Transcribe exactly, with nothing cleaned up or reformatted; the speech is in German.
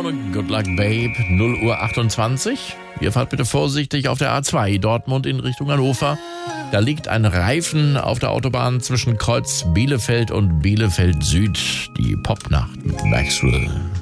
Laune. Good luck, babe. null Uhr achtundzwanzig. Ihr fahrt bitte vorsichtig auf der A zwei Dortmund in Richtung Hannover. Da liegt ein Reifen auf der Autobahn zwischen Kreuz Bielefeld und Bielefeld Süd. Die Popnacht mit Maxwell.